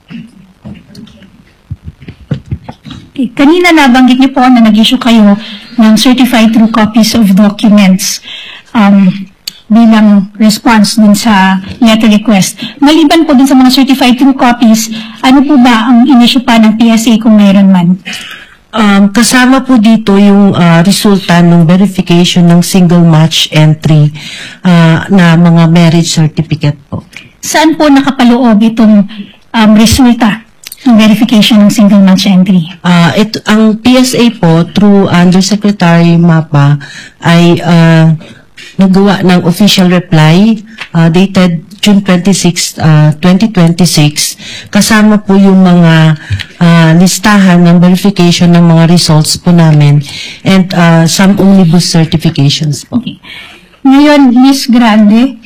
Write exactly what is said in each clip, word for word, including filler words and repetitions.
Okay. Kanina nabanggit niyo po na nag-issue kayo ng certified true copies of documents um, bilang response dun sa letter request. Maliban po dun sa mga certified true copies, ano po ba ang in-issue pa ng P S A kung mayroon man? Um, kasama po dito yung uh, resulta ng verification ng single match entry uh, na mga marriage certificate po. Saan po nakapaloob itong um, resulta ng verification ng single match entry? Uh, ito, ang P S A po, through Undersecretary Mapa, ay uh, nagawa ng official reply uh, dated June twenty-sixth, uh, twenty twenty-six. Kasama po yung mga uh, listahan ng verification ng mga results po namin and uh, some omnibus certifications po. Okay. Ngayon, Miz Grande,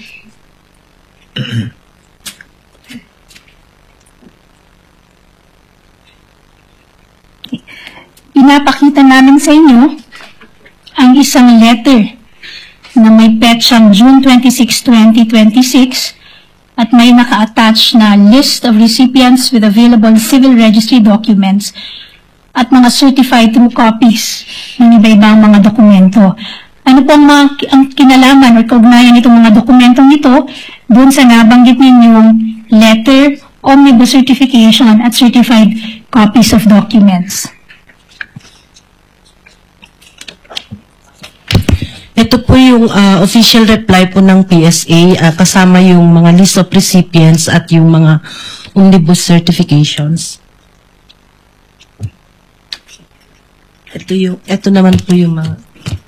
pinapakita namin sa inyo ang isang letter na may petsang June twenty-sixth, twenty twenty-six at may naka-attach na list of recipients with available civil registry documents at mga certified true copies ng iba-ibang mga dokumento. Ano po ang, mga, ang kinalaman o kaugnayan nitong mga dokumentong ito doon sa nabanggit ninyong letter, omnibus certification at certified copies of documents? Ito po yung uh, official reply po ng P S A, uh, kasama yung mga list of recipients at yung mga omnibus certifications. Ito yung, ito naman po yung mga...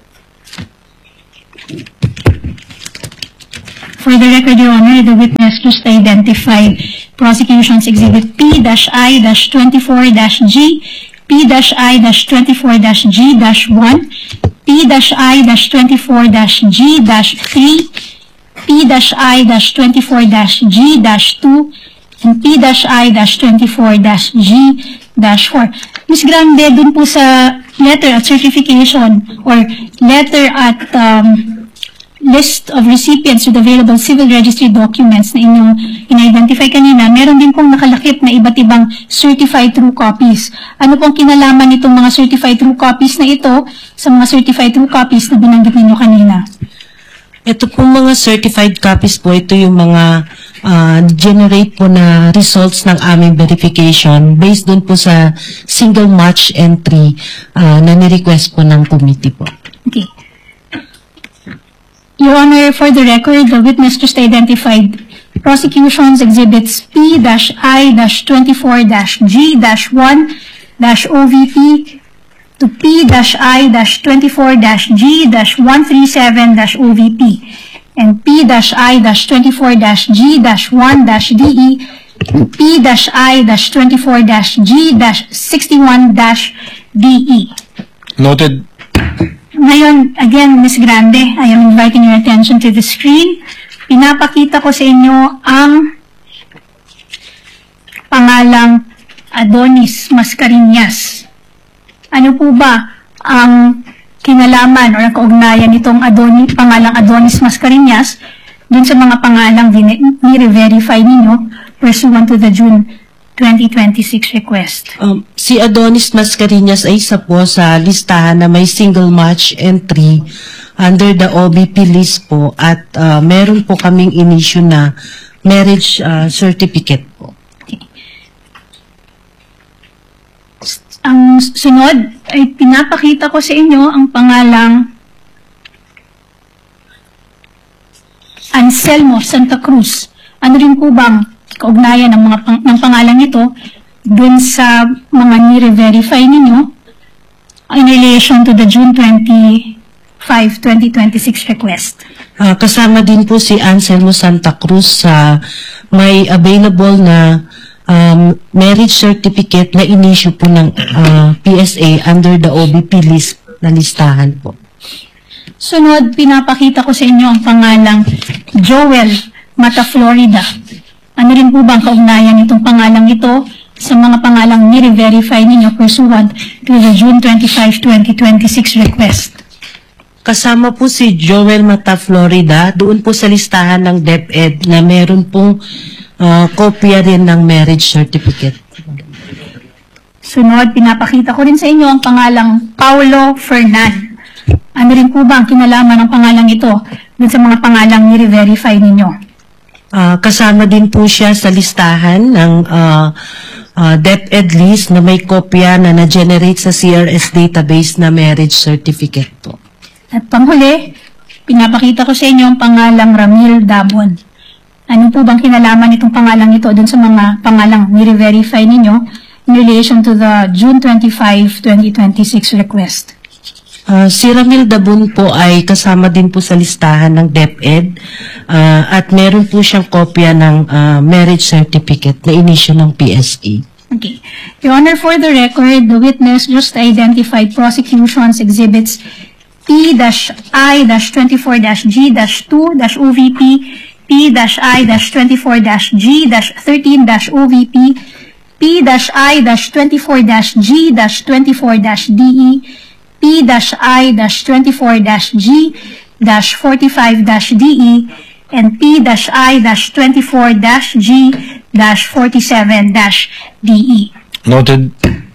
For the record, Your Honor, the witness just identified Prosecution's Exhibit P I twenty-four G, P I twenty-four G one, P I twenty-four G three, P I twenty-four G two, and P I twenty-four G four. Miz Grande, dun po sa letter at certification or letter at um, list of recipients with available civil registry documents na inyong in-identify kanina, meron din pong nakalakip na iba't ibang certified true copies. Ano pong kinalaman nitong mga certified true copies na ito sa mga certified true copies na binanggit ninyo kanina? Ito pong mga certified copies po, ito yung mga uh, generate po na results ng aming verification based dun po sa single match entry uh, na ni-request po ng committee po. Okay. Your Honor, for the record, the witness just identified Prosecution's Exhibits P I twenty-four G one O V P to P I twenty-four G one thirty-seven O V P and P I twenty-four G one D E, P I twenty-four G sixty-one D E. Noted. Ngayon, again, Miz Grande, I am inviting your attention to the screen. Pinapakita ko sa inyo ang pangalang Adonis Mascareñas. Ano po ba ang kinalaman o ang kaugnayan nitong Adonis, pangalang Adonis Mascareñas dun sa mga pangalang ni-verify ninyo pursuant to the June twenty twenty-six request? Um, si Adonis Mascareñas ay isa po sa listahan na may single match entry under the O B P list po at uh, meron po kaming in-issue na marriage uh, certificate po. Okay. Ang sunod ay pinapakita ko sa inyo ang pangalang Anselmo Santa Cruz. Ano rin po bang kaugnayan ng mga pang, ng pangalan nito dun sa mga ni-verify ninyo in relation to the June twenty-fifth, twenty twenty-six request? Uh, kasama din po si Anselmo Santa Cruz sa uh, may available na um, marriage certificate na in-issue po ng uh, P S A under the O B P list na listahan po. Sunod, pinapakita ko sa inyo ang pangalang Joel Mata Florida. Ano rin po ba ang kaugnayan nitong pangalang ito sa mga pangalang ni-verify ninyo pursuant to the June twenty-fifth, twenty twenty-six request? Kasama po si Joel Mata Florida doon po sa listahan ng DepEd na meron pong ah, kopya rin ng marriage certificate. Sunod, pinapakita ko rin sa inyo ang pangalang Paulo Fernan. Ano rin po ba ang kinalaman ng pangalang ito dun sa mga pangalang nire-verify ninyo? Ah, kasama din po siya sa listahan ng ah, ah, DepEd list na may kopya na na-generate sa C R S database na marriage certificate po. At panghuli, pinapakita ko sa inyo ang pangalang Ramil Dabon. Ano po bang kinalaman itong pangalang ito dun sa mga pangalang nire-verify ninyo in relation to the June twenty-fifth, twenty twenty-six request? Ah, si Ramil Dabon po ay kasama din po sa listahan ng DepEd ah, at meron po siyang kopya ng ah, marriage certificate na inisyu ng P S A. Okay. Your Honor, for the record, the witness just identified prosecution's exhibits P I twenty-four G two O V P, P I twenty-four G thirteen O V P, P I twenty-four G twenty-four D E, P I twenty-four G forty-five D E, and P I twenty-four G forty-seven D E. Noted.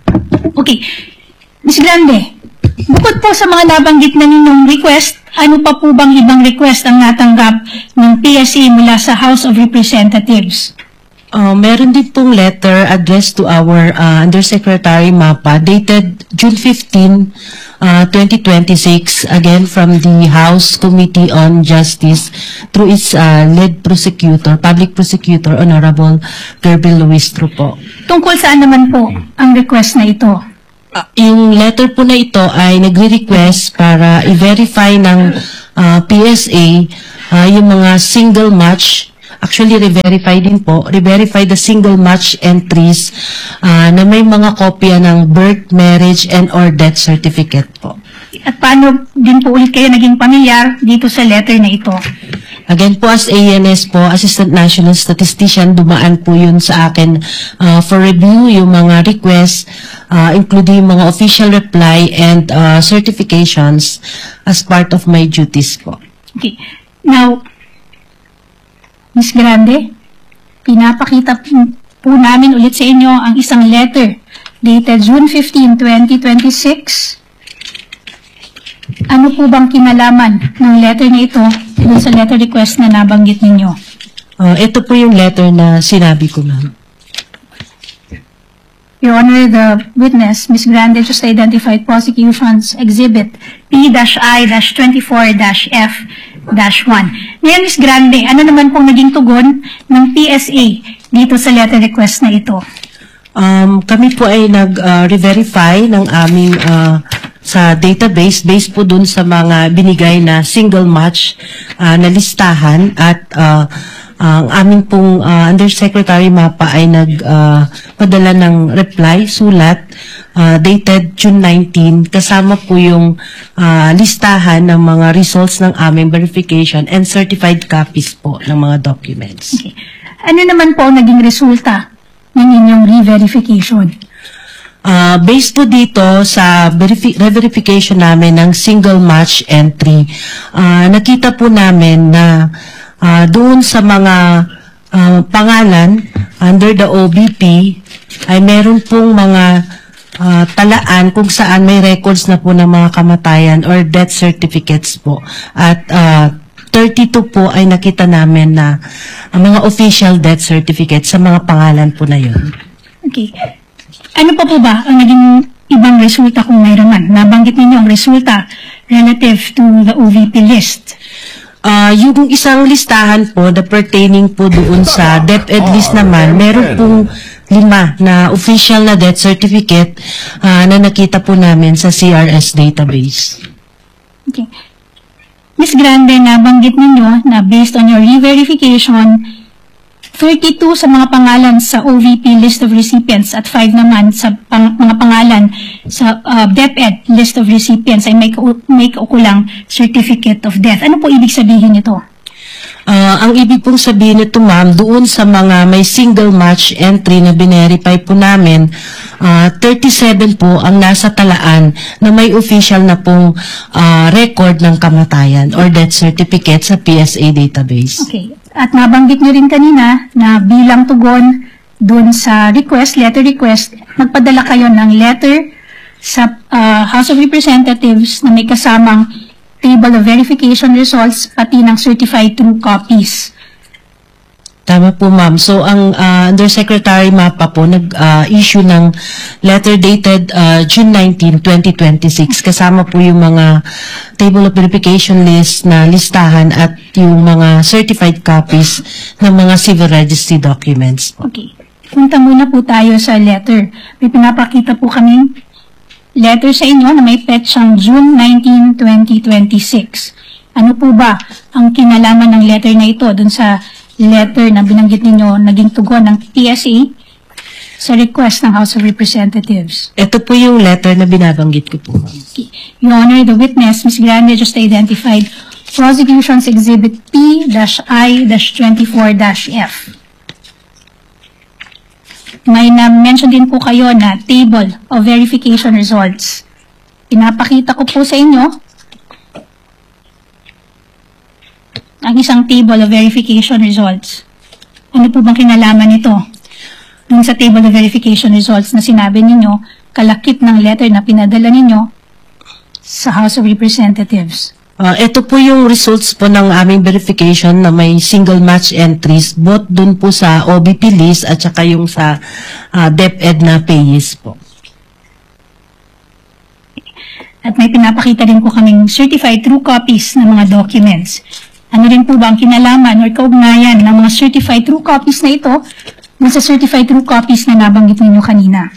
Okay. Miz Grande, bukod po sa mga nabanggit na ninyong request, ano pa po bang ibang request ang natanggap ng P S A mula sa House of Representatives? Uh, meron din pong letter addressed to our uh, Undersecretary Mapa dated June fifteenth, uh, twenty twenty-six, again from the House Committee on Justice through its uh, lead prosecutor, public prosecutor, Honorable Kirby Luistro po. Tungkol saan naman po ang request na ito? Uh, yung letter po na ito ay nagre-request para i-verify ng uh, P S A uh, yung mga single match. Actually, re-verify din po. Re-verify the single match entries uh, na may mga kopya ng birth, marriage, and or death certificate po. At paano din po ulit kayo naging pamilyar dito sa letter na ito? Again po, as A N S po, Assistant National Statistician, dumaan po yun sa akin uh, for review yung mga requests, uh, including mga official reply and uh, certifications as part of my duties po. Okay. Now, Miz Grande, pinapakita po namin ulit sa inyo ang isang letter dated June fifteenth, twenty twenty-six. Ano po bang kinalaman ng letter na ito dun sa letter request na nabanggit ninyo? Uh, ito po yung letter na sinabi ko, ma'am. Your Honor, the witness, Miz Grande, just identified prosecution's exhibit P I twenty-four F one. Ngayon, Miz Grande, ano naman pong naging tugon ng P S A dito sa letter request na ito? Um, kami po ay nag-re-verify uh, ng aming uh, sa database based po dun sa mga binigay na single match uh, na listahan at uh, ang aming pong uh, Undersecretary Mapa ay nagpadala uh, ng reply, sulat, uh, dated June nineteenth, kasama po yung uh, listahan ng mga results ng aming verification and certified copies po ng mga documents. Okay. Ano naman po ang naging resulta ng inyong re-verification? Uh, based po dito sa re-verification namin ng single match entry, uh, nakita po namin na Uh, doon sa mga uh, pangalan under the O B P ay meron pong mga uh, talaan kung saan may records na po ng mga kamatayan or death certificates po. At uh, thirty-two po ay nakita namin na uh, mga official death certificates sa mga pangalan po na yun. Okay. Ano pa po ba ang naging ibang resulta kung mayroon man? Nabanggit ninyo ang resulta relative to the O V P list. Uh, yung isang listahan po na pertaining po doon sa DepEd list naman, meron pong lima na official na death certificate uh, na nakita po namin sa C R S database. Okay. Miz Grande, nabanggit ninyo na based on your re-verification, thirty-two sa mga pangalan sa O V P list of recipients at five naman sa pang, mga pangalan sa uh, DepEd list of recipients ay may, may kaukulang certificate of death. Ano po ibig sabihin nito? Uh, ang ibig pong sabihin nito, ma'am, doon sa mga may single match entry na binerify po namin, uh, thirty-seven po ang nasa talaan na may official na pong uh, record ng kamatayan or death certificate sa P S A database. Okay. At nabanggit nyo rin kanina na bilang tugon dun sa request, letter request, magpadala kayo ng letter sa uh, House of Representatives na may kasamang table of verification results pati ng certified true copies. Tama po, ma'am. So, ang uh, Undersecretary Mapa po nag-issue ng letter dated uh, June nineteenth, twenty twenty-six. Kasama po yung mga table of verification list na listahan at yung mga certified copies ng mga civil registry documents. Okay. Punta muna po tayo sa letter. May pinapakita po kaming letter sa inyo na may petsang June nineteenth, twenty twenty-six. Ano po ba ang kinalaman ng letter na ito dun sa letter na binanggit ninyo naging tugon ng P S A sa request ng House of Representatives? Ito po yung letter na binabanggit ko po. Okay. Your Honor, the witness, Miz Grande, just identified Prosecution's Exhibit P I twenty-four F. May na-mention din po kayo na table of verification results. Pinapakita ko po sa inyo ang isang table of verification results. Ano po bang kinalaman nito? Dun sa table of verification results na sinabi ninyo, kalakip ng letter na pinadala ninyo sa House of Representatives. Uh, ito po yung results po ng aming verification na may single match entries both dun po sa O B P list at saka yung sa uh, DepEd na payees po. At may pinapakita din po kaming certified true copies ng mga documents. Ano rin po ba ang kinalaman o kaugnayan ng mga certified true copies na ito dun sa certified true copies na nabanggit ninyo kanina?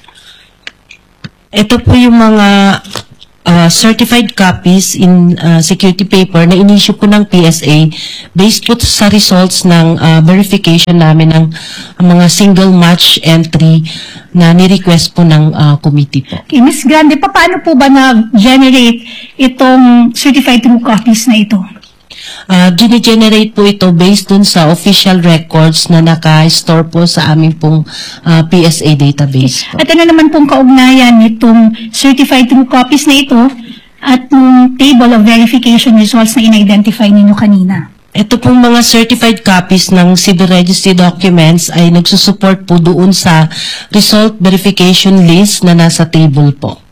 Ito po yung mga uh, certified copies in uh, security paper na in-issue po ng P S A based po sa results ng uh, verification namin ng uh, mga single match entry na ni-request po ng uh, committee po. Okay, Miz Grande, pa- paano po ba na-generate itong certified true copies na ito? Uh, gine-generate po ito based dun sa official records na naka-store po sa aming pong uh, P S A database po. At ano naman pong kaugnayan nitong certified true copies na ito at yung table of verification results na in-identify ninyo kanina? Ito pong mga certified copies ng civil registry documents ay nagsusupport po doon sa result verification list na nasa table po.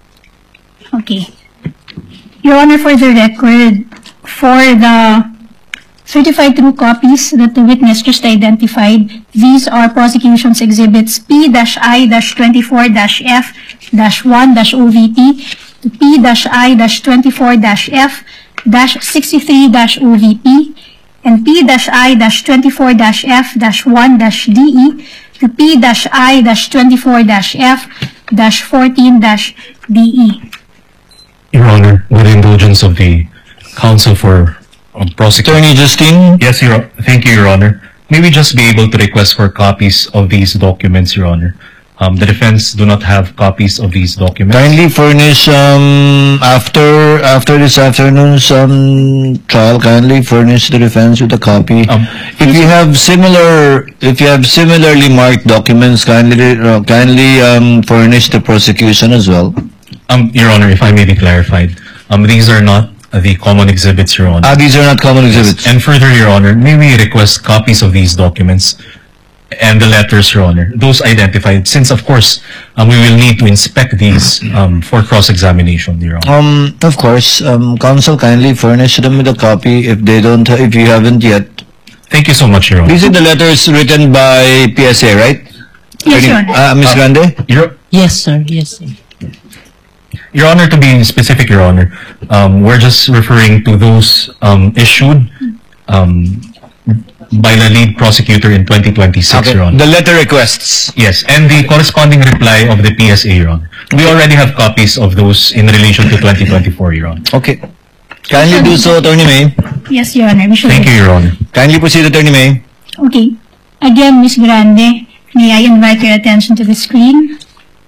Okay. Your Honor, for the record, for the certified true copies that the witness just identified, these are prosecution's exhibits P I twenty-four F one O V P to P I twenty-four F sixty-three O V P and P I twenty-four F one D E to P I twenty-four F fourteen D E. Your Honor, with indulgence of the Counsel for um, Prosecution. Attorney Justine? Yes, Your Thank you, Your Honor. May we just be able to request for copies of these documents, Your Honor? Um, the defense do not have copies of these documents. Kindly furnish, um, after, after this afternoon's, um, trial, kindly furnish the defense with a copy. Um, If you have similar, if you have similarly marked documents, kindly, uh, kindly, um, furnish the prosecution as well. Um, Your Honor, if I may be clarified, um, these are not uh, the common exhibits, Your Honor. Ah, these are not common exhibits. And further, Your Honor, may we request copies of these documents and the letters, Your Honor, those identified, since of course, um, we will need to inspect these um, for cross-examination, Your Honor. Um, of course, um, counsel, kindly furnish them with a copy if they don't, if you haven't yet. Thank you so much, Your Honor. These are the letters written by P S A, right? Yes, Your Attorney- Honor. Uh, Miz Grande? Your, Yes, sir. Yes, sir. Your Honor, to be specific, Your Honor, um, we're just referring to those um, issued um, by the lead prosecutor in twenty twenty-six, Your Honor. The letter requests. Yes, and the corresponding reply of the P S A, Your Honor. We already have copies of those in relation to twenty twenty-four, Your Honor. Okay. Kindly do so, Attorney May. Yes, Your Honor. We should Thank you, Your Honor. Kindly proceed, Attorney May. Okay. Again, Miz Grande, may I invite your attention to the screen?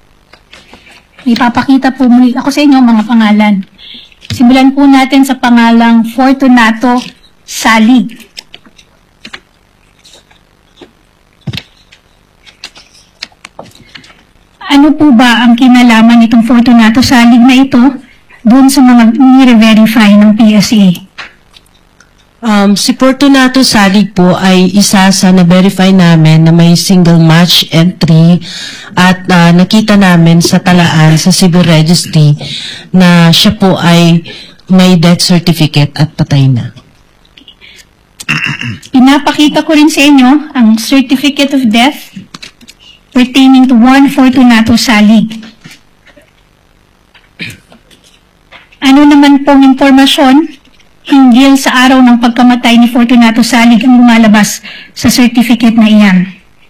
Ipapakita po muli ako sa inyo mga pangalan. Simulan po natin sa pangalang Fortunato Salig. Ano po ba ang kinalaman nitong Fortunato Salig na ito doon sa mga nire-verify ng P S A? Uh, Um, si Fortunato Salig po ay isa sa na-verify namin na may single match entry at ah, nakita namin sa talaan sa civil registry na siya po ay may death certificate at patay na. Pinapakita ko rin sa inyo ang certificate of death pertaining to one Fortunato Salig. Ano naman pong impormasyon hinggil sa araw ng pagkamatay ni Fortunato Salig ang lumalabas sa certificate na iyan?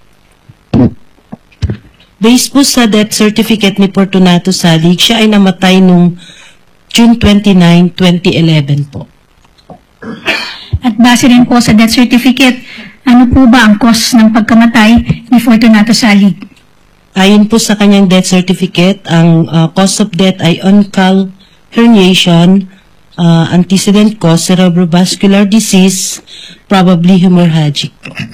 Based po sa death certificate ni Fortunato Salig, siya ay namatay nung June twenty-ninth, twenty eleven po. At base rin po sa death certificate, ano po ba ang cause ng pagkamatay ni Fortunato Salig? Ayon po sa kanyang death certificate, ang uh, cause of death ay uncal herniation, uh, antecedent cause cerebrovascular disease, probably hemorrhagic.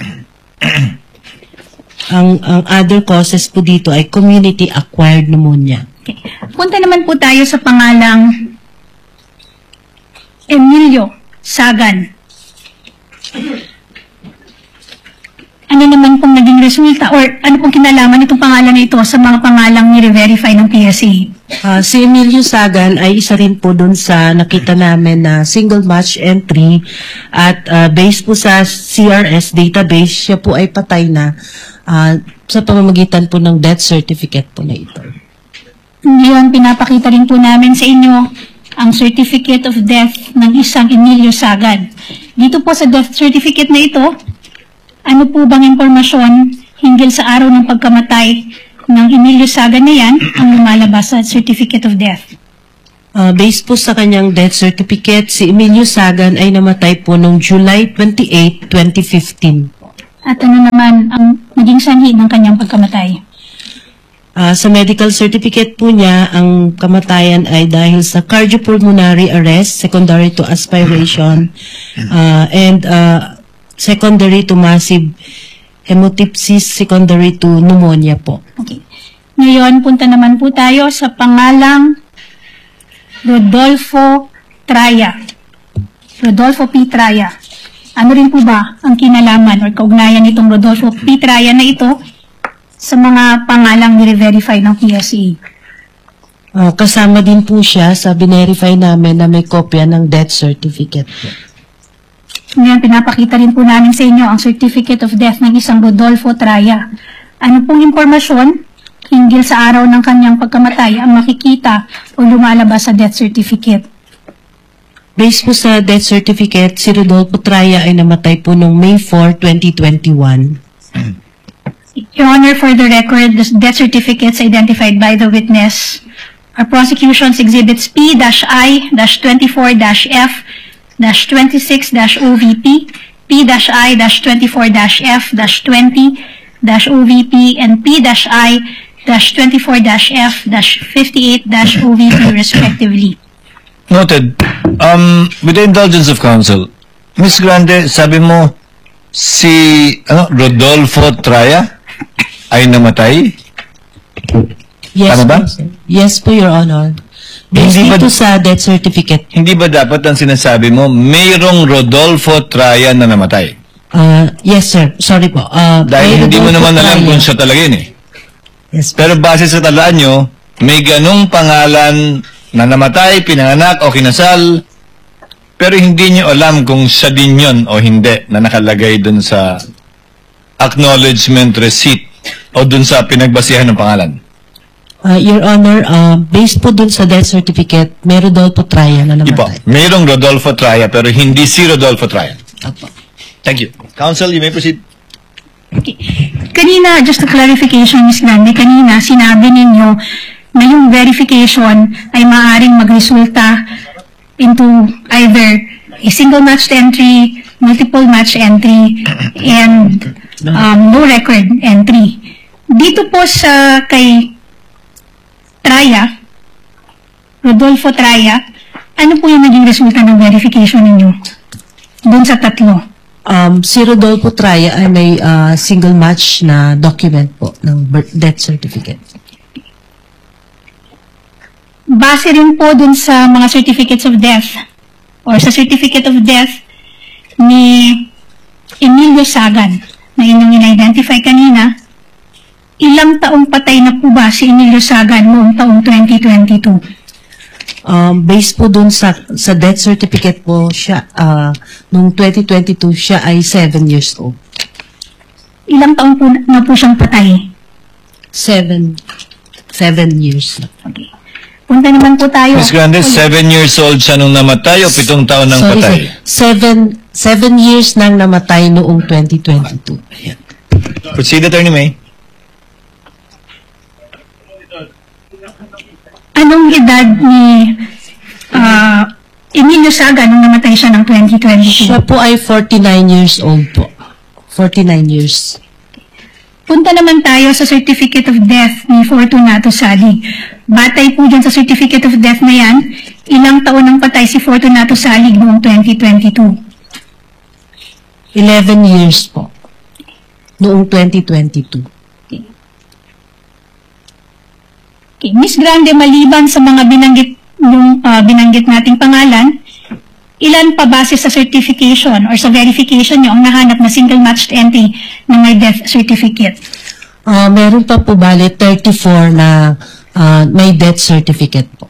ang, ang other causes po dito ay community-acquired pneumonia. Okay. Punta naman po tayo sa pangalang Emilio Sagan. Ano naman pong naging resulta or ano pong kinalaman itong pangalan na ito sa mga pangalang nire-verify ng P S A? Uh, si Emilio Sagan ay isa rin po dun sa nakita namin na single match entry at uh, based po sa C R S database, siya po ay patay na uh, sa pamamagitan po ng death certificate po na ito. Ngayon, pinapakita rin po namin sa inyo ang certificate of death ng isang Emilio Sagan. Dito po sa death certificate na ito, ano po bang impormasyon hinggil sa araw ng pagkamatay ng Emilio Sagan na yan ang lumalabas sa certificate of death? Uh, based po sa kanyang death certificate, si Emilio Sagan ay namatay po noong July twenty-eighth, twenty fifteen. At ano naman ang naging sanhi ng kanyang pagkamatay? Uh, sa medical certificate po niya, ang kamatayan ay dahil sa cardiopulmonary arrest, secondary to aspiration, uh, and uh, secondary to massive hemoptysis, secondary to pneumonia po. Okay. Ngayon, punta naman po tayo sa pangalang Rodolfo Traya. Rodolfo P. Traya. Ano rin po ba ang kinalaman or kaugnayan nitong Rodolfo P. Traya na ito sa mga pangalang nire-verify ng P S A? Uh, kasama din po siya sa binerify namin na may kopya ng death certificate. Ngayon, pinapakita rin po namin sa inyo ang certificate of death ng isang Rodolfo Traya. Ano pong impormasyon hinggil sa araw ng kanyang pagkamatay ang makikita o lumalabas sa death certificate? Based po sa death certificate, si Rodolfo Traya ay namatay po noong May fourth, twenty twenty-one. Your Honor, for the record, the death certificates identified by the witness are prosecution's exhibits P I twenty-four F twenty-six O V P, P I twenty-four F twenty O V P, and P I twenty-four F fifty-eight O V P respectively. Noted. Um, with the indulgence of counsel, Miss Grande, sabi mo, si ano, Rodolfo Traya ay namatay? Yes, Tama ba? po, sir. Yes po, Your Honor. Based Hindi ba- dito sa death certificate, Hindi ba dapat ang sinasabi mo, mayroong Rodolfo Traya na namatay? uh, yes sir, sorry po. Uh, Dahil may hindi mo Rodolfo naman alam Traya. kung siya talaga yun eh. Yes, Pero base sa talaan nyo, may ganong pangalan na namatay, pinanganak o kinasal, pero hindi nyo alam kung siya din yun o hindi na nakalagay dun sa acknowledgement receipt o dun sa pinagbasihan ng pangalan. Uh, Your Honor, uh, based po dun sa death certificate, may Rodolfo Traya na Di po, namatay. mayroong Rodolfo Traya pero hindi si Rodolfo Traya. Opo. Thank you. Counsel, you may proceed. Okay. Kanina, just a clarification, Miz Grande, kanina sinabi ninyo na yung verification ay maaaring magresulta into either a single matched entry, multiple match entry, and um, no record entry. Dito po sa kay Traya, Rodolfo Traya, ano po yung naging resulta ng verification ninyo doon sa tatlo? Um, si Rodolfo Traya ay may uh, single match na document po ng birth, death certificate. Base rin po dun sa mga certificates of death or sa certificate of death ni Emilio Sagan na inyong in-identify kanina, ilang taong patay na po ba si Emilio Sagan noong taong twenty twenty-two? Um, based po dun sa, sa death certificate po, siya, uh, noong twenty twenty-two, siya ay seven years old. Ilang taong po na po siyang patay? Seven, seven years. Okay. Punta naman po tayo. Miz Grande, seven years old siya nung namatay o pitong taon nang Sorry, patay? sir. Seven, seven years nang namatay noong twenty twenty-two. Ayan. Proceed, Attorney May. Anong edad ni uh, Emilio Sagan nung namatay siya ng twenty twenty-two? Siya po ay forty-nine years old po. forty-nine years. Punta naman tayo sa Certificate of Death ni Fortunato Salig. Batay po dyan sa Certificate of Death na yan, ilang taon nang patay si Fortunato Salig noong twenty twenty-two? eleven years po. Noong twenty twenty-two. Okay. Miss Grande, maliban sa mga binanggit, yung, uh, binanggit nating pangalan, ilan pa base sa certification or sa verification nyo ang nahanap na single matched entry na may death certificate? Uh, meron pa po bali thirty-four na uh, may death certificate po.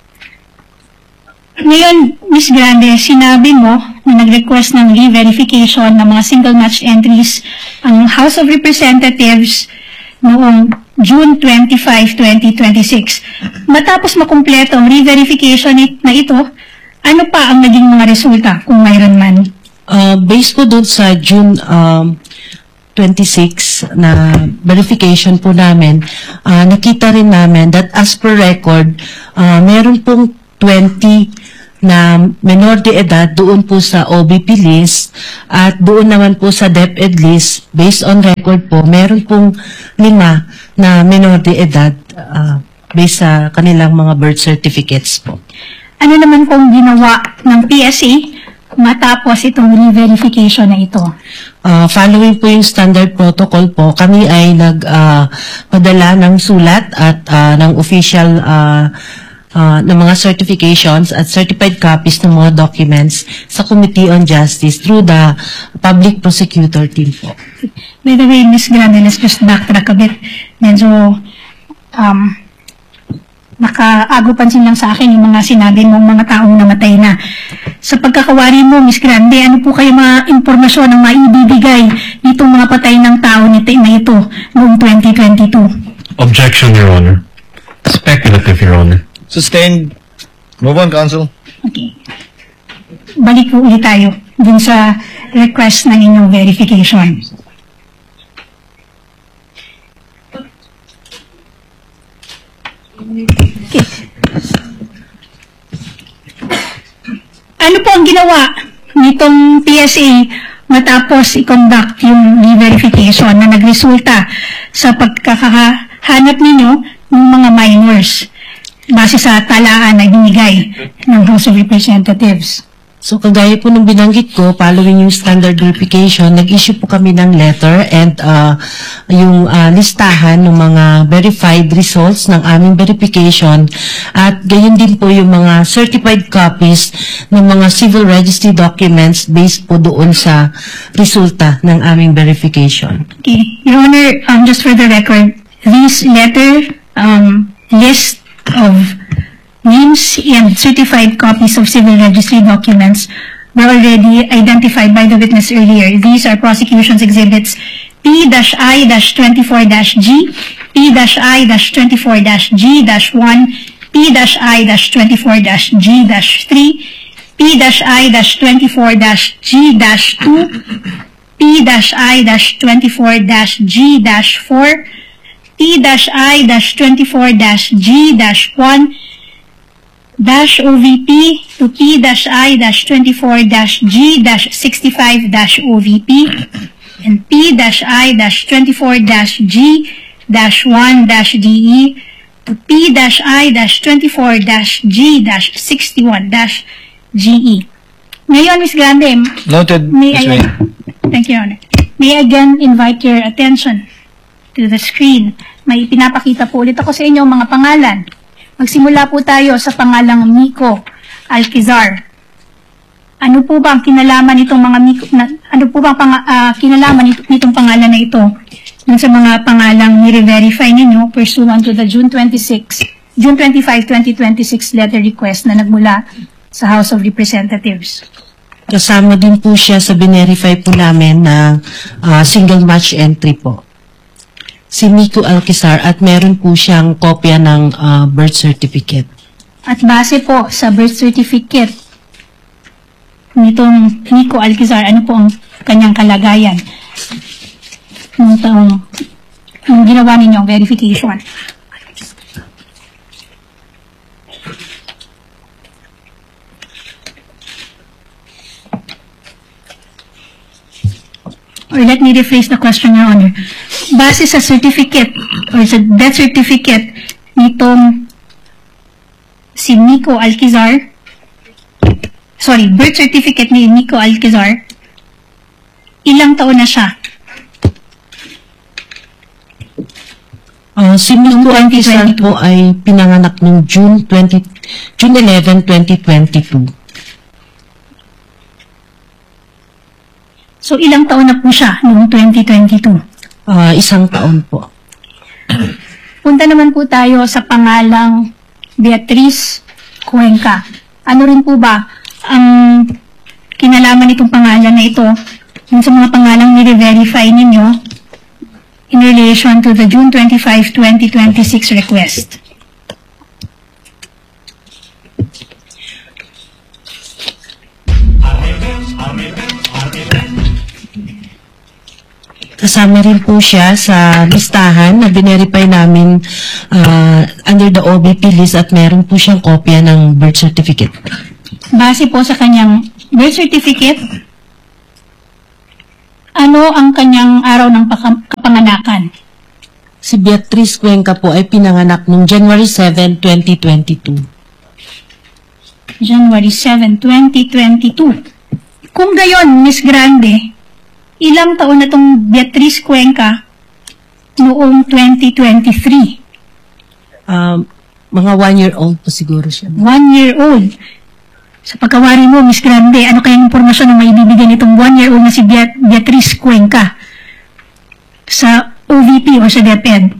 Ngayon, Miss Grande, sinabi mo na nag-request ng re-verification ng mga single matched entries ang House of Representatives noong June twenty-fifth, twenty twenty-six. Matapos makumpleto ang re-verification na ito, ano pa ang naging mga resulta kung mayroon man? Uh, based po dun sa June um, twenty-sixth na verification po namin, uh, nakita rin namin that as per record, uh, meron pong twenty na menor de edad doon po sa O B P list at doon naman po sa DepEd list, based on record po, meron pong lima na menor de edad uh, based sa kanilang mga birth certificates po. Ano naman pong ginawa ng P S A matapos itong re-verification na ito? Uh, following po yung standard protocol po, kami ay nagpadala uh, ng sulat at uh, ng official uh, uh, ng mga certifications at certified copies ng mga documents sa Committee on Justice through the Public Prosecutor team po. By the way, Miz Grande, let's just backtrack a bit. Medyo um, nakaago pansin lang sa akin yung mga sinabi mong mga taong namatay na. Sa pagkakawari mo, Miz Grande, ano po kayo mga impormasyon ang maibibigay nitong mga patay ng tao nito na ito noong twenty twenty-two? Objection, Your Honor. Speculative, Your Honor. Sustained. Move on, Counsel. Okay. Balik po ulit tayo dun sa request ng inyong verification. Okay. Ano po ang ginawa nitong P S A matapos i-conduct yung re-verification na nagresulta sa pagkakahanap ninyo ng mga minors base sa talaan na binigay ng House of Representatives? So, kagaya po nung binanggit ko, following yung standard verification, nag-issue po kami ng letter and uh, yung uh, listahan ng mga verified results ng aming verification at gayon din po yung mga certified copies ng mga civil registry documents based po doon sa resulta ng aming verification. Okay. Your Honor, um, just for the record, this letter um, list of names and certified copies of civil registry documents were already identified by the witness earlier. These are prosecution's exhibits P I twenty-four G, P I twenty-four G one, P I twenty-four G three, P I twenty-four G two, P I twenty-four G four, P I twenty-four G one, dash O V P to P I twenty-four G sixty-five O V P and P I twenty-four G one D E to P I twenty-four G sixty-one G E. Ngayon, Miz Grande, Noted, may Miz I, May. thank you, Your Honor. May I again invite your attention to the screen. May pinapakita po ulit ako sa inyo mga pangalan. Magsimula po tayo sa pangalang Miko Alquizar. Ano po ba ang kinalaman nitong mga Miko, na, ano po ba ang pang, ah, kinalaman nito, nitong pangalan na ito dun sa mga pangalang nire-verify ninyo pursuant to the June twenty-sixth, June twenty-fifth, twenty twenty-six letter request na nagmula sa House of Representatives? Kasama din po siya sa binerify po namin na ah, single match entry po. Si Miko Alquizar at meron po siyang kopya ng ah, birth certificate. At base po sa birth certificate nitong Miko Alquizar, ano po ang kanyang kalagayan nung taong nung ginawa ninyo ang verification? Or let me rephrase the question, Your Honor. Base sa certificate or sa death certificate nitong si Miko Alquizar, sorry, birth certificate ni Miko Alquizar, ilang taon na siya? Ah, si Miko Alquizar po ay pinanganak noong June twentieth, June eleventh, twenty twenty-two. So, ilang taon na po siya noong twenty twenty-two? Ah, isang taon po. Punta naman po tayo sa pangalang Beatriz Cuenca. Ano rin po ba ang kinalaman nitong pangalan na ito yung sa mga pangalang nire-verify ninyo in relation to the June twenty-fifth, twenty twenty-six request? Kasama rin po siya sa listahan na binerify namin ah, under the O B P list at meron po siyang kopya ng birth certificate. Base po sa kanyang birth certificate, ano ang kanyang araw ng paka- kapanganakan? Si Beatriz Cuenca po ay pinanganak noong January seventh, twenty twenty-two. January seventh, twenty twenty-two. Kung gayon, Miss Grande, ilang taon na itong Beatriz Cuenca noong twenty twenty-three? Um, mga one-year-old po siguro siya. One year old. Sa pagkawari mo, Miss Grande, ano kayang impormasyon na may bibigyan itong one year old na si Beat- Beatriz Cuenca sa O V P o sa DepEd?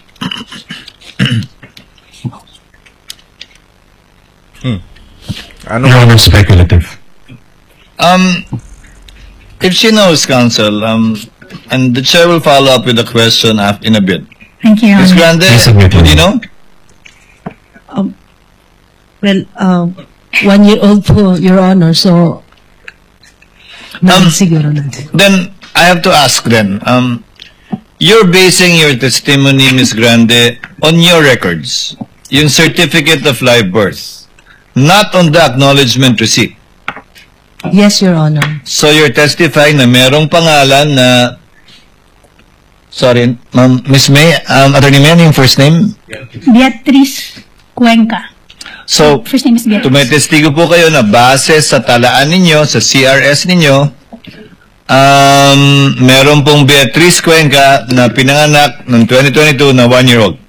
Ano? Your Honor, speculative. Um, if she knows, counsel, um, and the chair will follow up with a question af- in a bit. Thank you, Your Miss Honor. Grande, Yes, admit, would you Your know? Um, well, uh, one-year-old po, Your Honor, so Um, um, siguro na. Then, I have to ask then, um, you're basing your testimony, Miss Grande, on your records, yung certificate of live birth, not on the acknowledgement receipt. Yes, Your Honor. So you're testifying na merong pangalan na, sorry, Ma'am, Miss May, um, Attorney May, ano yung first name? Beatriz Cuenca. So, First name is Beatriz. tumitestigo po kayo na base sa talaan ninyo, sa C R S ninyo, um, meron pong Beatriz Cuenca na pinanganak ng twenty twenty-two na one-year-old.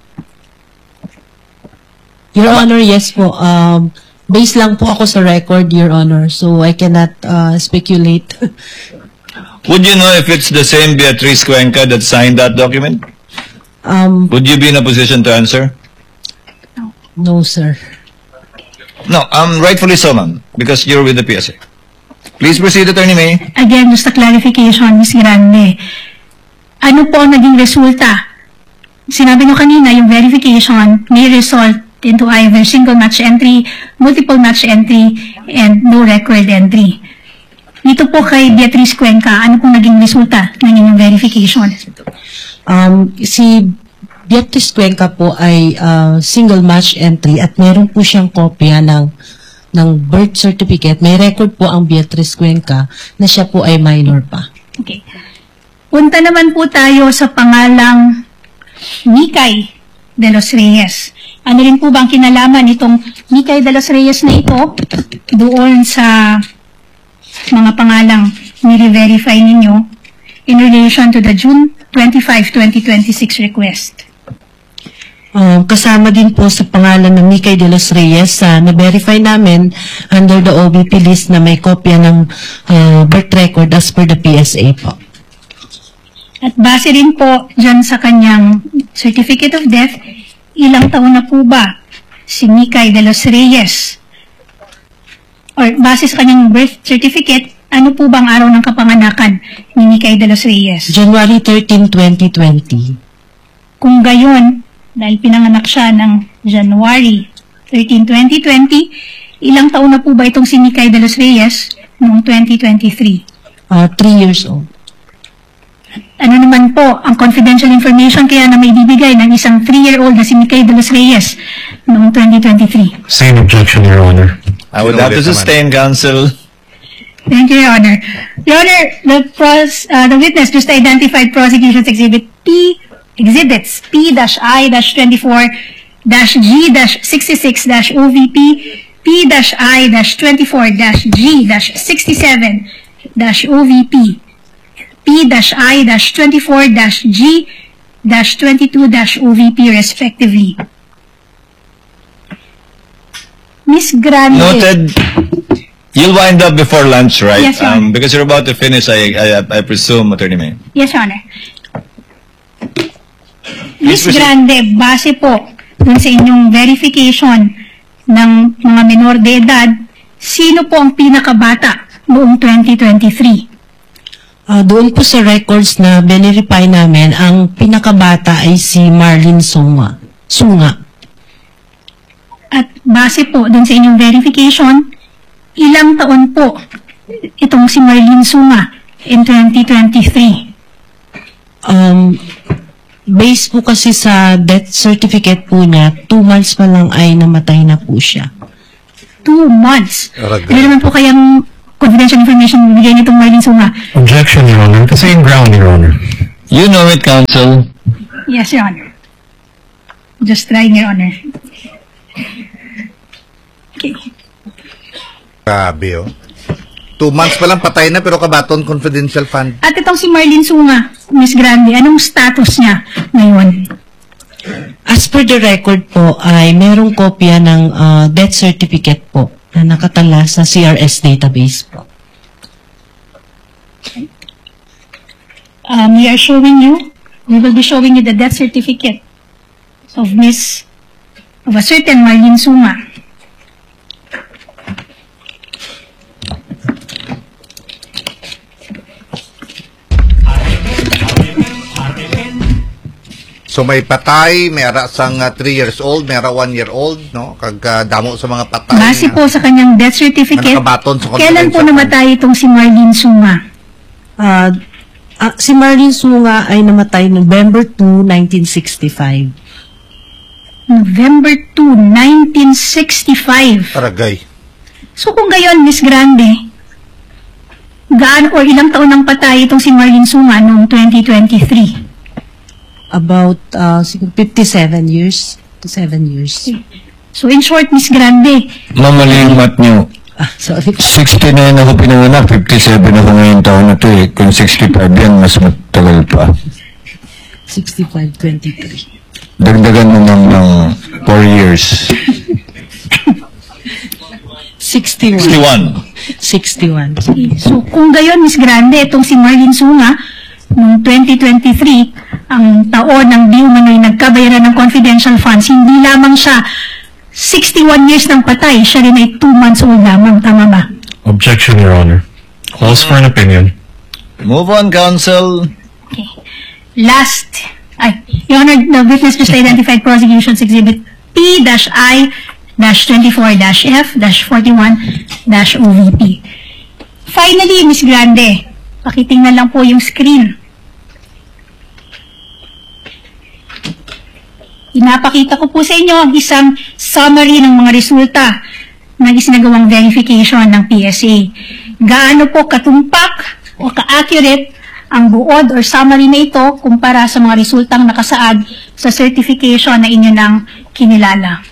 Your Honor, yes po. Um, based lang po ako sa record, Your Honor, so I cannot uh, speculate. Would you know if it's the same Beatriz Cuenca that signed that document? um, Would you be in a position to answer? no, sir. No, um, rightfully so, ma'am, because you're with the P S A. Please proceed, Attorney May. Again, just a clarification, Miss Grande. Ano po ang naging resulta? Sinabi nyo kanina, yung verification may result into either single match entry, multiple match entry, and no record entry. Dito po kay Beatriz Cuenca, ano pong naging resulta ng inyong verification? Um, si Beatriz Cuenca po ay uh, single match entry at meron po siyang kopya ng ng birth certificate. May record po ang Beatriz Cuenca na siya po ay minor pa. Okay. Punta naman po tayo sa pangalang Mikay de los Reyes. Ano rin po ba ang kinalaman nitong Mikay de los Reyes na ito doon sa mga pangalang nire-verify ninyo in relation to the June twenty-fifth, twenty twenty-six request? Um, kasama din po sa pangalan ng Mikay de los Reyes sa na-verify namin under the O B P list na may kopya ng uh, birth record as per the P S A po. At base rin po dyan sa kanyang certificate of death, ilang taon na po ba si Mikay de los Reyes? Or base sa kanyang birth certificate, ano po bang araw ng kapanganakan ni Mikay de los Reyes? January thirteenth, twenty twenty. Kung gayon, dahil pinanganak siya ng January thirteenth, twenty twenty, ilang taon na po ba itong si Mikay de los Reyes noong twenty twenty-three? Uh, three years old. Ano naman po ang confidential information kaya na may bibigay ng isang three-year-old na si Mikay de los Reyes noong twenty twenty-three? Same objection, Your Honor. I would have to sustain, counsel. Thank you, Your Honor. Your Honor, the, pros, uh, the witness just identified prosecution's exhibit P, exhibits P-I twenty-four G sixty-six O V P, P-I twenty-four G sixty-seven O V P, P-I twenty-four G twenty-two O V P respectively. Miss Grande. Noted. You'll wind up before lunch, right? Yes, Your Honor. Um, because you're about to finish, I, I, I presume, Attorney May. Yes, Your Honor. Miss proceed. Grande, base po dun sa inyong verification ng mga menor de edad, sino po ang pinakabata noong twenty twenty-three? Uh, doon po sa records na verify namin, ang pinakabata ay si Marlene Sunga. Sunga. At base po dun sa inyong verification, ilang taon po itong si Marlene Sunga in twenty twenty-three? Um, based po kasi sa death certificate po niya, two months pa lang ay namatay na po siya. Two months. Aragay. Ano naman po kayang confidential information bibigay nitong Marlene Sunga? Objection, Your Honor. The same ground, Your Honor. You know it, counsel. Yes, Your Honor. Just trying, Your Honor. Okay. Grabe, oh. Two months pa lang patay na pero kabaton confidential fund. At itong si Marlene Sunga, Miss Grande, anong status niya ngayon? As per the record po, ay merong kopya ng uh, death certificate po na nakatala sa C R S database po. Um, we are showing you, we will be showing you the death certificate of Miss, of a certain Marlene Sunga. So may patay, may ara sang three years old, may ara one year old, no? Kag uh, damo sa mga patay. Base nga. po sa kanyang death certificate, Ano nakabaton sa kailan po confidential namatay itong si Marlene Sunga? Uh, uh, si Marlene Sunga ay namatay November second, nineteen sixty-five. November second, nineteen sixty-five. Aragay. So kung gayon, Miss Grande, gaano or ilang taon nang patay itong si Marlene Sunga noong twenty twenty-three? About uh, siguro fifty-seven years to seven years. So in short, Miss Grande, Mamali yung mat niyo. Ah, sorry. sixty-nine ako pinanganak, fifty-seven ako ngayon taon na to eh. Kung sixty-five yan, mas matagal pa. sixty-five, twenty-three. Dagdagan mo ng, ng four years. sixty-one. sixty-one. sixty-one. so kung gayon, Miss Grande, itong si Marlene Sunga, noong twenty twenty-three, ang taon ng di umano'y nagkabayaran ng confidential funds, hindi lamang siya sixty-one years ng patay, siya rin ay two months old lamang, tama ba? Objection, Your Honor. Calls for an opinion. Move on, counsel. Okay. Last, ay, Your Honor, the witness just identified prosecution's exhibit P-I twenty-four F forty-one O V P. Finally, Miss Grande, pakitingnan lang po yung screen. Inapakita ko po sa inyo ang isang summary ng mga resulta ng isinagawang verification ng P S A. Gaano po katumpak o ka-accurate ang buod or summary na ito kumpara sa mga resultang nakasaad sa certification na inyo nang kinilala.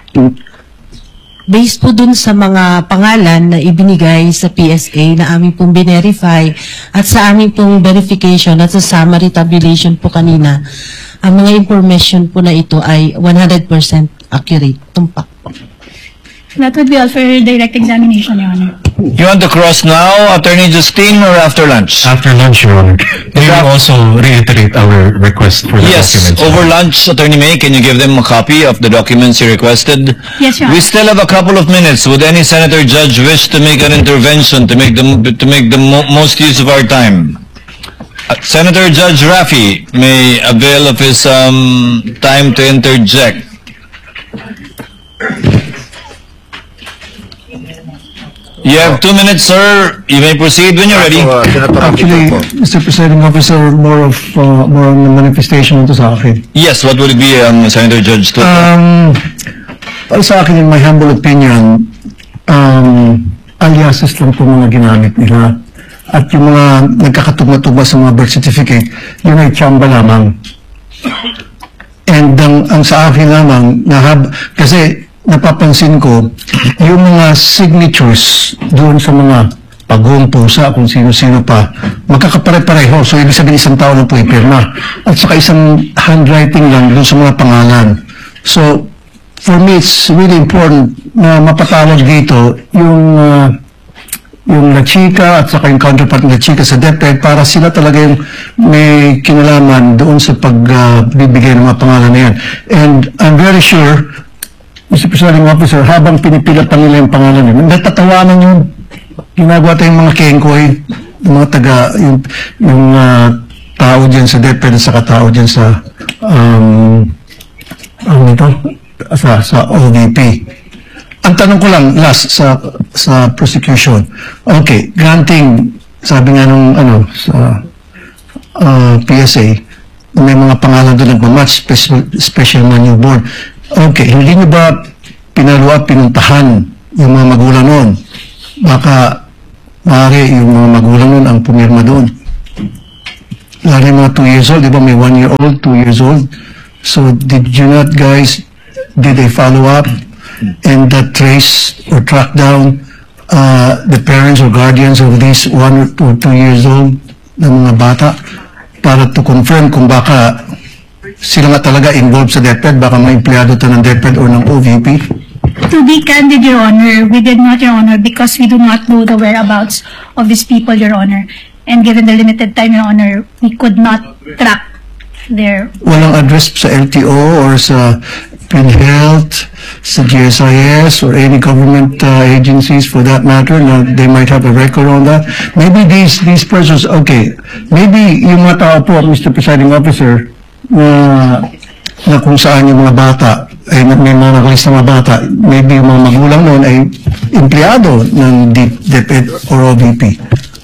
Based po dun sa mga pangalan na ibinigay sa P S A na aming pong binerify at sa aming pong verification at sa summary tabulation po kanina, ang mga information po na ito ay one hundred percent accurate. Tumpak po. That would be all for direct examination, Your Honor. You want to cross now, Attorney Justine, or after lunch? After lunch, Your Honor. We will also reiterate our request for the Yes, documents. over lunch, Attorney May, can you give them a copy of the documents you requested? Yes, Your We Honor. still have a couple of minutes. Would any senator judge wish to make an intervention to make the to make the mo most use of our time? Uh, Senator Judge Rafi may avail of his um, time to interject. You have two minutes, sir. You may proceed when you're ready. Uh, Senator Rafi Actually, Tulfo. Mister Presiding Officer, more of, uh, more on the manifestation ito sa akin. Yes, what would it be, um, Senator Judge? Tulfo? Um, para sa akin, in my humble opinion, um, aliases lang po mga ginamit nila. At yung mga nagkakatugma-tugma sa mga birth certificate, yun ay tsamba lamang. And ang, ang sa akin lamang, nahab, kasi napapansin ko, yung mga signatures doon sa mga pagong pusa, kung sino-sino pa, magkakapare-pareho. So, ibig sabihin isang tao lang po ipirma. At saka isang handwriting lang doon sa mga pangalan. So, for me, it's really important na mapatawag dito yung uh, yung La Chica at saka yung counterpart ng La Chica sa DepEd para sila talaga yung may kinalaman doon sa pagbibigay uh, ng mga pangalan na yan. And I'm very sure, Mister Presiding Officer, habang pinipila pa nila yung pangalan nila, natatawanan yun. Ginagawa tayong mga kengkoy, yung mga taga, yung, yung uh, tao dyan sa DepEd at saka tao dyan sa, um, ano ito? Sa, sa O V P. Ang tanong ko lang, last, sa, sa prosecution. Okay, granting, sabi nga nung, ano, sa uh, P S A, may mga pangalan doon nagmamatch, special, special man yung board. Okay, hindi nyo ba pinaluwa, pinuntahan yung mga magulang noon? Baka, maaari yung mga magulang noon ang pumirma doon. Lalo yung mga two years old, di ba? May one year old, two years old. So, did you not guys, did they follow up and uh, trace or track down uh, the parents or guardians of these one or two years old na mga bata para to confirm kung baka sila nga talaga involved sa DepEd, baka mga empleyado to ng DepEd or ng O V P? To be candid, Your Honor, we did not, Your Honor, because we do not know the whereabouts of these people, Your Honor. And given the limited time, Your Honor, we could not track their... Walang address sa L T O or sa PhilHealth, sa G S I S, or any government uh, agencies for that matter, na they might have a record on that. Maybe these these persons, okay, maybe yung mga tao po, Mister Presiding Officer, na, na kung saan yung mga bata, ay may mga nakalis na mga bata, maybe yung mga magulang noon ay empleyado ng DepEd or O V P.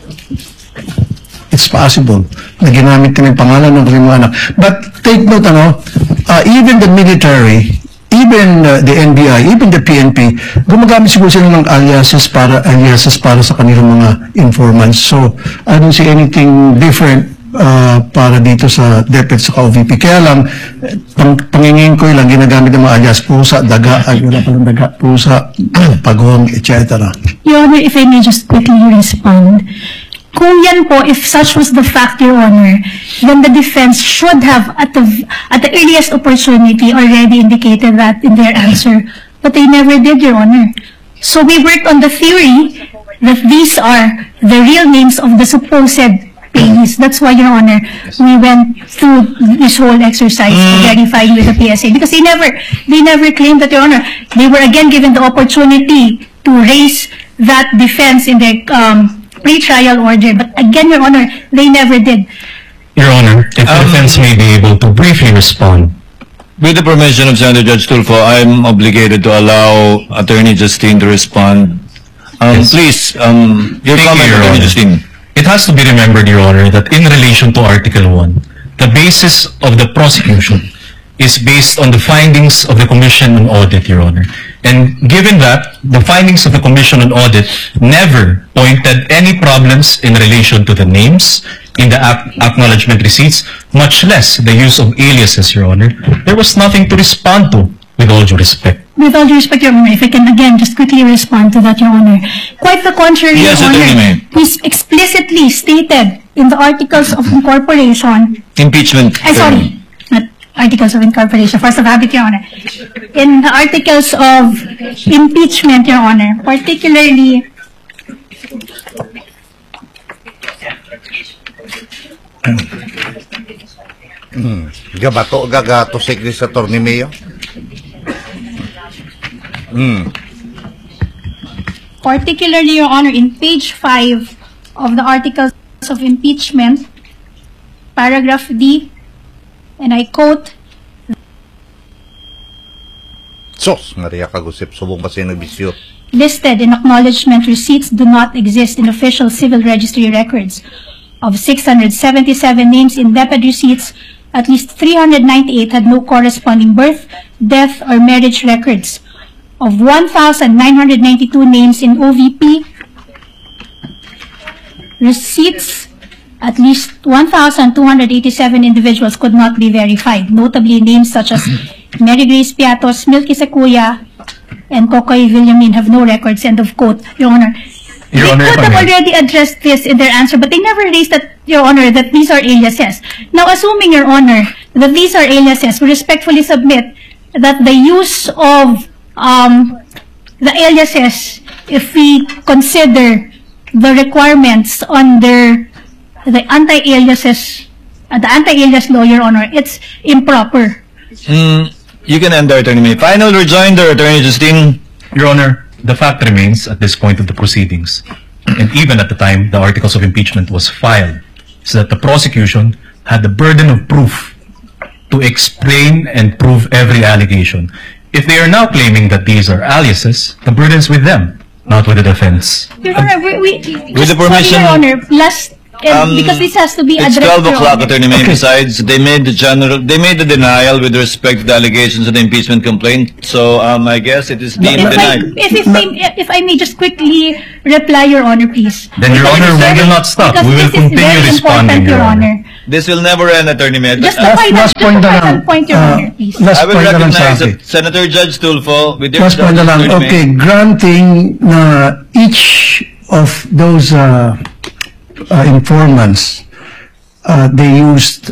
It's possible na ginamit nila yung pangalan ng kanilang mga anak. But take note, ano, uh, even the military, even uh, the N B I, even the P N P, gumagamit siguro sila ng aliases para, aliases para sa kanilang mga informants. So, I don't see anything different uh, para dito sa DepEd sa O V P. Kaya lang, pang, pangingin ko lang, ginagamit ng mga alias, pusa, daga, ay wala palang daga, pusa, pagong, et cetera. Your Honor, if I may just quickly respond. Kung yan po, if such was the fact, Your Honor, then the defense should have, at the, at the earliest opportunity, already indicated that in their answer. But they never did, Your Honor. So we worked on the theory that these are the real names of the supposed payees. That's why, Your Honor, we went through this whole exercise of verifying with the P S A. Because they never, they never claimed that, Your Honor, they were again given the opportunity to raise that defense in their um, pre-trial order. But again, Your Honor, they never did. Your Honor, if the Um, defense may be able to briefly respond. With the permission of Senator Judge Tulfo, I'm obligated to allow Attorney Justine to respond. Um, Yes. Please, um, your Thank you, comment, Your Attorney Honor. Justine. It has to be remembered, Your Honor, that in relation to Article one, the basis of the prosecution is based on the findings of the Commission on Audit, Your Honor. And given that, the findings of the Commission on Audit never pointed any problems in relation to the names in the ac- acknowledgement receipts, much less the use of aliases, Your Honor. There was nothing to respond to, with all due respect. With all due respect, Your Honor, if I can again just quickly respond to that, Your Honor. Quite the contrary, Yes, Your Attorney May. Honor. We explicitly stated in the Articles of Incorporation, Impeachment. ay sorry, not Articles of Incorporation, force of habit, Your Honor. In the Articles of Impeachment, Your Honor, particularly Hmm. Gabato, gagato, secret sa Tornimeo. Hmm. particularly, Your Honor, in page five of the Articles of Impeachment, paragraph D, and I quote, Sos, Maria Kagusip, subong pa siya nagbisyo. listed in acknowledgement receipts do not exist in official civil registry records. Of six hundred seventy-seven names in debit receipts, at least three hundred ninety-eight had no corresponding birth, death, or marriage records. Of one thousand nine hundred ninety-two names in O V P receipts, at least one thousand two hundred eighty-seven individuals could not be verified, notably names such as Mary Grace Piatos, Milky Sequoia, and Kokoy Villamin have no records. End of quote, Your Honor. Your They Honor, could if I have may. already addressed this in their answer, but they never raised that, Your Honor, that these are aliases. Now, assuming, Your Honor, that these are aliases, we respectfully submit that the use of um, the aliases, if we consider the requirements under the anti-aliases, uh, the anti-alias law, Your Honor, it's improper. Mm, you can end there, Attorney May. Final rejoinder, Attorney Justine. Your Honor, the fact remains at this point of the proceedings, and even at the time the articles of impeachment was filed, is that the prosecution had the burden of proof to explain and prove every allegation. If they are now claiming that these are aliases, the burden is with them, not with the defense. Your Honor, we, we With the just sorry, permission- Your Honor, last, uh, Um, because this has to be It's addressed, twelve Your o'clock, Honor. Attorney May. Besides, they made the general, they made the denial with respect to the allegations of the impeachment complaint. So, um, I guess it is being If I, denied. if, if, I, if I may just quickly reply, Your Honor, please. Then, Your Because Honor, it's we very- will not stop. because We will this is continue very responding, important, Your Your Honor. Honor. This will never end, Attorney May. Just I- the final, last just point the na final lang. point, Your Ah, Honor, please. last I will point na lang sa recognize akin. that Senator Judge Tulfo with your Last point na lang. indulgence, Attorney Okay, May. granting na each of those uh, uh, informants, uh, they used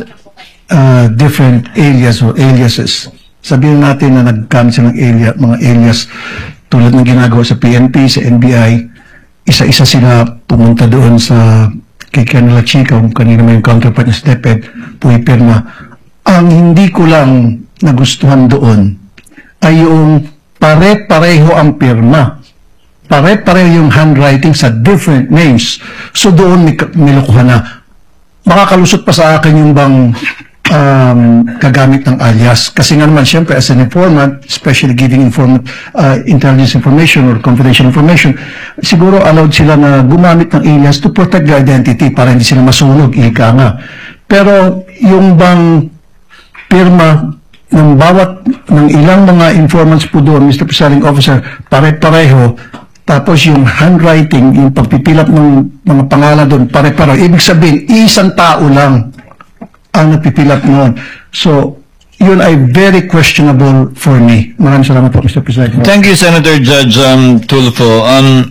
uh, different alias or aliases. Sabihin natin na nagkamit sila ng alia, mga alias tulad ng ginagawa sa P N P, sa N B I, isa-isa sila pumunta doon sa kay Colonel Chica, kung kanina may counterpart niya sa DepEd, pumipirma. Ang hindi ko lang nagustuhan doon ay yung pare-pareho ang pirma. Pare-pareho yung handwriting sa different names. So doon may, may lokohan na. Makakalusot pa sa akin yung bang um, kagamit ng alias. Kasi nga naman, syempre, as an informant, especially giving informant, uh, intelligence information or confidential information, siguro allowed sila na gumamit ng alias to protect their identity para hindi sila masunog, ika nga. Pero yung bang pirma ng bawat, ng ilang mga informants po doon, Mister Presiding Officer, pare-pareho, tapos yung handwriting, yung pagpipilap ng mga pangalan doon, pare-pareho. Ibig sabihin, isang tao lang ang nagpipilap noon. So, yun ay very questionable for me. Maraming salamat po, Mister President. Thank you, Senator Judge um, Tulfo. Um,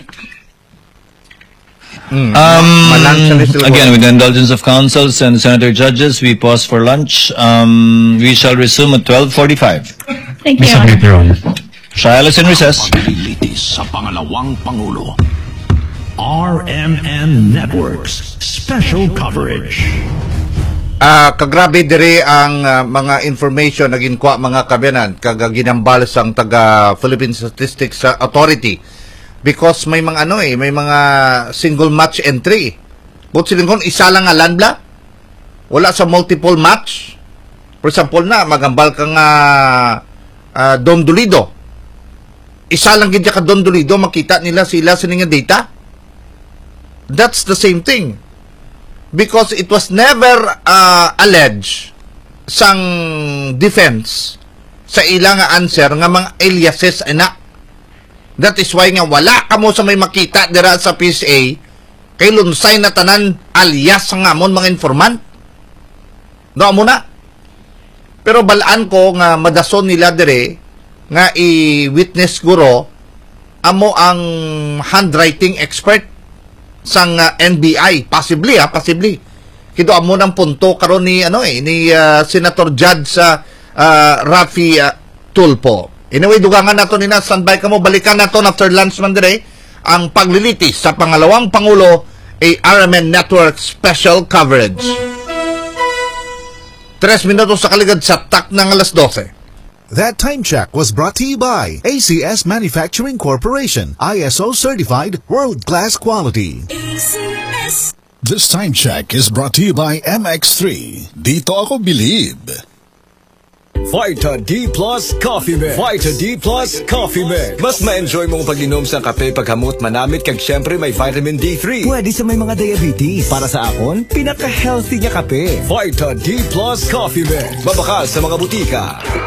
Hmm. um, Malansya ni Silva. again, with the indulgence of counsels and senator judges, we pause for lunch. Um, we shall resume at twelve forty-five. Thank you, Your Honor. Submit, Your Honor. Trial is in recess. Paglilitis sa pangalawang Pangulo. R M N Networks Special Coverage. Ah, kagrabe diri ang ah, mga information naging kwa mga kabiyanan kag ginambal sang taga Philippine Statistics Authority because may mga ano eh may mga single match entry. But silingon isa lang nga landla. Wala sa multiple match. For example na magambal ka nga ah, Don Dolido. Isa lang gid ka Don Dolido makita nila sila sa nga data. That's the same thing. Because it was never uh, alleged sang defense sa ilang nga answer nga mga aliases ana. That is why nga wala kamo sa may makita dira sa P S A kay lunsay na tanan alias nga amon mga informant. No mo na. Pero balaan ko nga madason nila dire nga i-witness guro amo ang handwriting expert sang uh, N B I, possibly ha, possibly. Kito amo ng punto karon ni ano eh ni uh, Senator Judge sa uh, Rafi uh, Tulfo. Anyway, dugangan nato nina, standby ka mo, balikan nato after lunch man dire ang paglilitis sa pangalawang pangulo a R M N Network special coverage. Tres minutos sa kaligad sa tak ng alas dose. That time check was brought to you by A C S Manufacturing Corporation, I S O certified, world-class quality. A C S. This time check is brought to you by M X three. Dito ako believe. Vita D Plus Coffee Mix. Vita D Plus Coffee Mix. Mas ma-enjoy mong pag-inom sa kape paghamot manamit kag syempre may vitamin D three. Pwede sa may mga diabetes. Para sa akon, pinaka-healthy niya kape. Vita D Plus Coffee Mix. Babakal sa mga butika.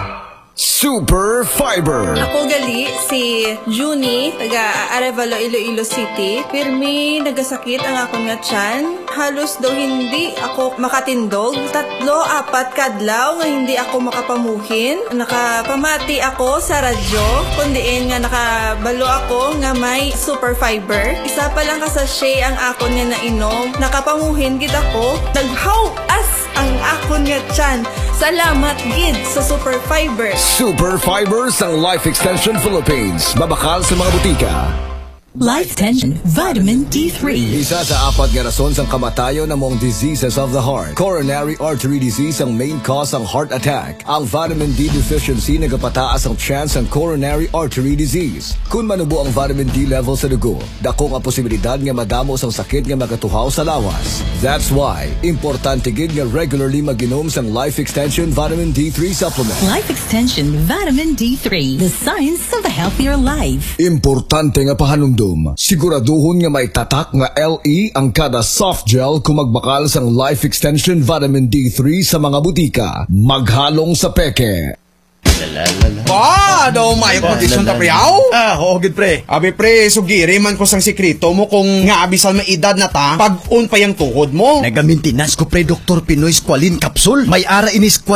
Super Fiber. Ako gali si Junie, taga Arevalo, Iloilo City. Pirmi, nagasakit ang akong nga tiyan. Halos daw hindi ako makatindog. Tatlo, apat kadlaw nga hindi ako makapamuhin. Nakapamati ako sa radyo. Kundiin nga nakabalo ako nga may Super Fiber. Isa pa lang kasashay ang akon nga nainom. Nakapamuhin gid ako. Naghaw as ang akon nga tiyan. Salamat gid sa Super Fiber. Super Fiber sang Life Extension Philippines. Babakal sa mga butika. Life Extension Vitamin D three. Isa sa apat nga rason sang kamatayon ng mga diseases of the heart. Coronary artery disease ang main cause ng heart attack. Ang vitamin D deficiency nagapataas ang chance ng coronary artery disease. Kung manubo ang vitamin D level sa dugo, dako nga posibilidad nga madamo sang sakit nga magatuhaw sa lawas. That's why importante gid nga regularly mag-inom sang Life Extension Vitamin D three supplement. Life Extension Vitamin D three. The science of a healthier life. Importante nga pahanumdum. Siguraduhon nga may tatak nga L E ang kada soft gel kung magbakal sang Life Extension Vitamin D three sa mga butika. Maghalong sa peke. Ah, daw mayo kondisyon ta priyaw? Ah, oo gid pre. Abi pre, sugiri man ko sang sikreto mo kung nga abisal may edad na ta, pag-on pa yung tuhod mo. Nagamintinas ko pre Doktor Pinoy Squalene Capsule. May ara ini